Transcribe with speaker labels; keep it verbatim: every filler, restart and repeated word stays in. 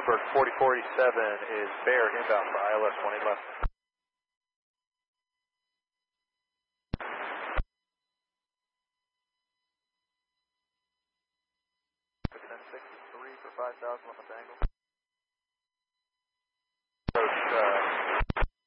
Speaker 1: Bluebird forty forty-seven is Bear inbound for I L S one eight left. ten sixty-three for five thousand on the angle.